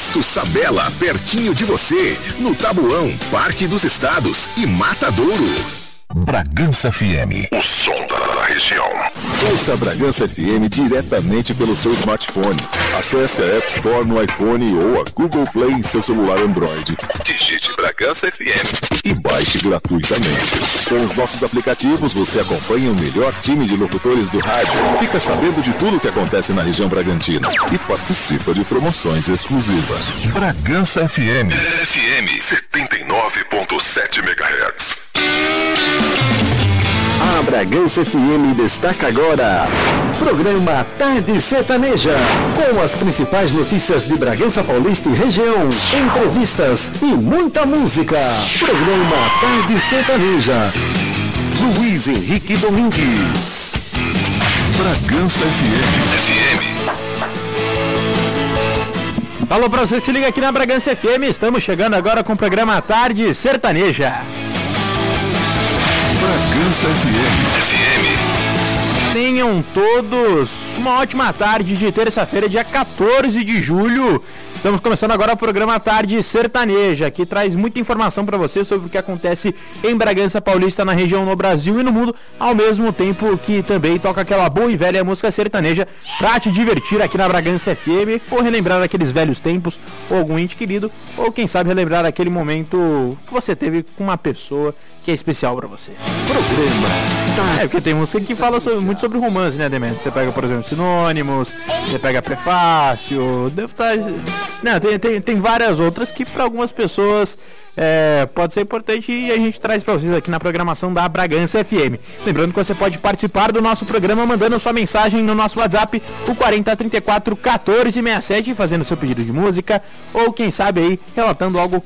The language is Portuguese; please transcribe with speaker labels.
Speaker 1: Posto Sabela, pertinho de você, no Tabuão, Parque dos Estados e Matadouro. Bragança FM, o som da região.
Speaker 2: Ouça a Bragança FM diretamente pelo seu smartphone. Acesse a App Store no iPhone ou a Google Play em seu celular Android.
Speaker 1: Digite Bragança FM
Speaker 2: e baixe gratuitamente. Com os nossos aplicativos, você acompanha o melhor time de locutores do rádio, fica sabendo de tudo o que acontece na região Bragantina e participa de promoções exclusivas.
Speaker 1: Bragança FM 79.7 MHz.
Speaker 3: A Bragança FM destaca agora programa Tarde Sertaneja, com as principais notícias de Bragança Paulista e região, entrevistas e muita música. Programa Tarde Sertaneja. Luiz Henrique Domingues.
Speaker 1: Bragança FM.
Speaker 4: Alô pra você que se liga aqui na Bragança FM, estamos chegando agora com o programa Tarde Sertaneja.
Speaker 1: Bragança FM.
Speaker 4: Tenham todos uma ótima tarde de terça-feira, dia 14 de julho. Estamos começando agora o programa Tarde Sertaneja, que traz muita informação para você sobre o que acontece em Bragança Paulista, na região, no Brasil e no mundo, ao mesmo tempo que também toca aquela boa e velha música sertaneja para te divertir aqui na Bragança FM, ou relembrar aqueles velhos tempos, ou algum ente querido, ou quem sabe relembrar aquele momento que você teve com uma pessoa que é especial pra você.
Speaker 3: Programa.
Speaker 4: É, porque tem música que fala muito sobre romance, né, Demetrio? Você pega, por exemplo, Sinônimos, você pega Prefácio, deve estar... Não, tem várias outras que pra algumas pessoas pode ser importante e a gente traz pra vocês aqui na programação da Bragança FM. Lembrando que você pode participar do nosso programa mandando sua mensagem no nosso WhatsApp, o 4034 1467, fazendo seu pedido de música, ou quem sabe aí, relatando algo